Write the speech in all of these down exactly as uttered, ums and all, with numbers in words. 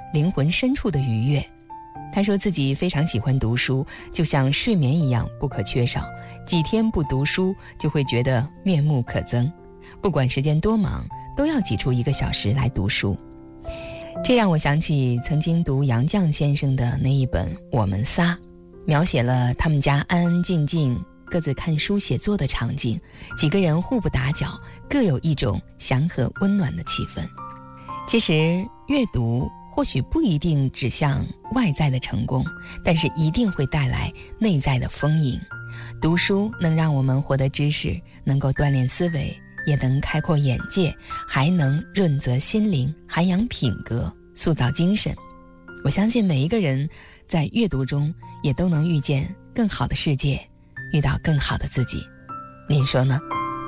灵魂深处的愉悦。他说自己非常喜欢读书，就像睡眠一样不可缺少，几天不读书就会觉得面目可憎，不管时间多忙，都要挤出一个小时来读书。这让我想起曾经读杨绛先生的那一本《我们仨》，描写了他们家安安静静各自看书写作的场景，几个人互不打搅，各有一种祥和温暖的气氛。其实阅读或许不一定指向外在的成功，但是一定会带来内在的丰盈。读书能让我们获得知识，能够锻炼思维，也能开阔眼界，还能润泽心灵，涵养品格，塑造精神。我相信每一个人在阅读中也都能遇见更好的世界，遇到更好的自己。您说呢？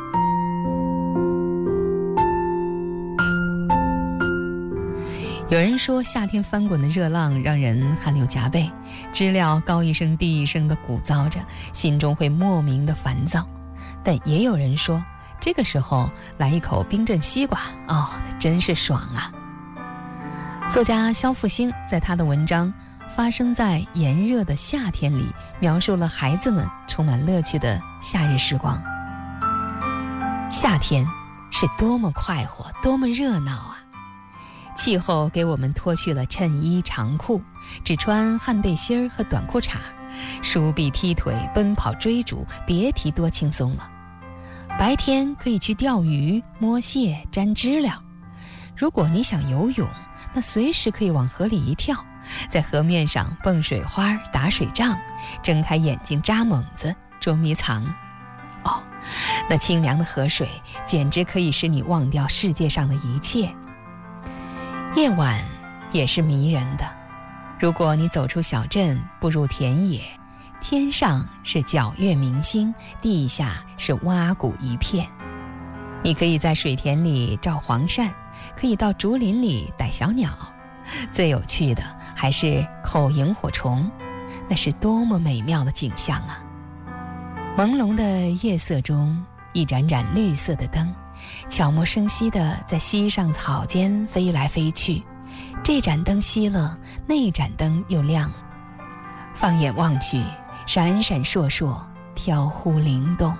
有人说夏天翻滚的热浪让人汗流浃背，知了高一声低一声地鼓噪着，心中会莫名的烦躁。但也有人说，这个时候来一口冰镇西瓜，哦，那真是爽啊。作家肖复兴在他的文章《发生在炎热的夏天里》描述了孩子们充满乐趣的夏日时光。夏天是多么快活，多么热闹啊！气候给我们脱去了衬衣长裤，只穿汗背心儿和短裤衩，梳臂踢腿，奔跑追逐，别提多轻松了。白天可以去钓鱼、摸蟹、沾知了。如果你想游泳，那随时可以往河里一跳，在河面上蹦水花、打水仗，睁开眼睛扎猛子、捉迷藏。哦，那清凉的河水简直可以使你忘掉世界上的一切。夜晚也是迷人的，如果你走出小镇，步入田野，天上是皎月明星，地下是洼谷一片。你可以在水田里照黄鳝，可以到竹林里逮小鸟，最有趣的还是扣萤火虫，那是多么美妙的景象啊！朦胧的夜色中，一盏盏绿色的灯悄无声息地在溪上草间飞来飞去，这盏灯熄了，那盏灯又亮了，放眼望去，闪闪烁烁，飘忽灵动。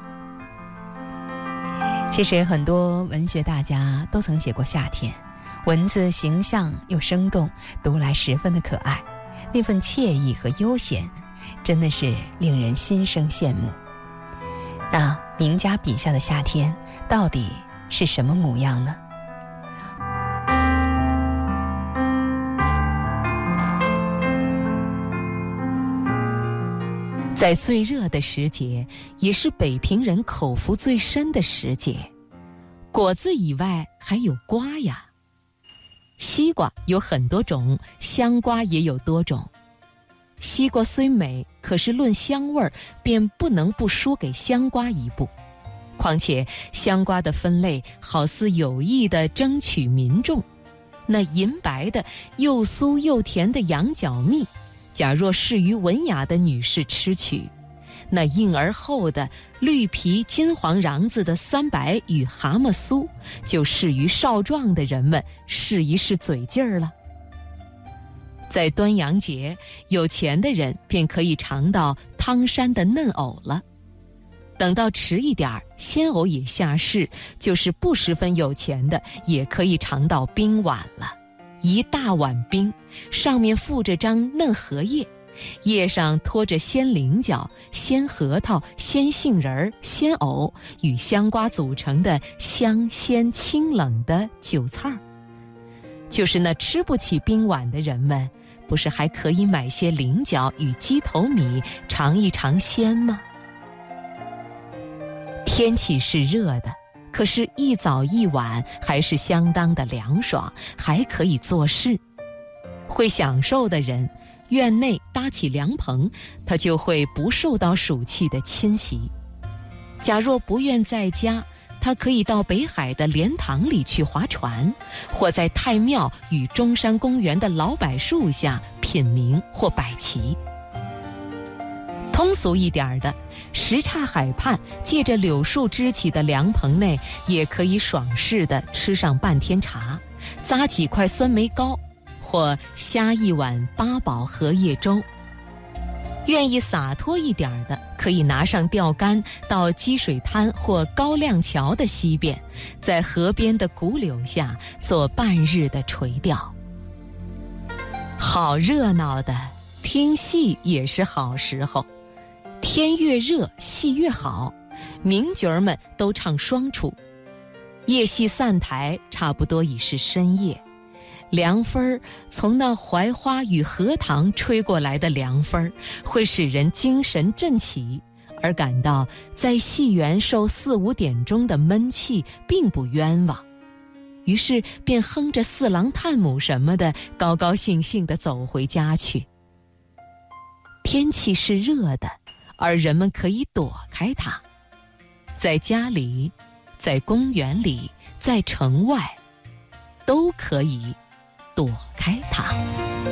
其实很多文学大家都曾写过夏天，文字形象又生动，读来十分的可爱，那份惬意和悠闲真的是令人心生羡慕。那名家笔下的夏天到底是什么模样呢？ 在最热的时节，也是北平人口福最深的时节，果子以外还有瓜呀。西瓜有很多种，香瓜也有多种。西瓜虽美，可是论香味儿，便不能不输给香瓜一步。况且香瓜的分类好似有意地争取民众，那银白的又酥又甜的羊角蜜，假若适于文雅的女士吃取，那硬而厚的绿皮金黄瓤子的三白与蛤蟆酥，就适于少壮的人们试一试嘴劲儿了。在端阳节，有钱的人便可以尝到汤山的嫩藕了。等到迟一点儿，鲜藕也下市，就是不十分有钱的，也可以尝到冰碗了。一大碗冰，上面附着张嫩荷叶，叶上托着鲜菱角、鲜核桃、鲜杏仁、鲜藕与香瓜组成的香鲜清冷的酒菜儿。就是那吃不起冰碗的人们，不是还可以买些菱角与鸡头米尝一尝鲜吗？天气是热的，可是一早一晚还是相当的凉爽，还可以做事。会享受的人，院内搭起凉棚，他就会不受到暑气的侵袭。假若不愿在家，他可以到北海的莲塘里去划船，或在太庙与中山公园的老柏树下品茗或摆棋。通俗一点的，什刹海畔借着柳树支起的凉棚内，也可以爽适地吃上半天茶，咂几块酸梅糕， 或虾一碗八宝荷叶粥。愿意洒脱一点的，可以拿上钓竿到积水滩或高亮桥的西边，在河边的古柳下做半日的垂钓。好热闹的，听戏也是好时候。天越热，戏越好，名角儿们都唱双出。夜戏散台，差不多已是深夜。凉风儿从那槐花与荷塘吹过来的凉风儿，会使人精神振起，而感到在戏园受四五点钟的闷气并不冤枉。于是便哼着四郎探母什么的，高高兴兴地走回家去。天气是热的，而人们可以躲开它，在家里，在公园里，在城外，都可以躲开它。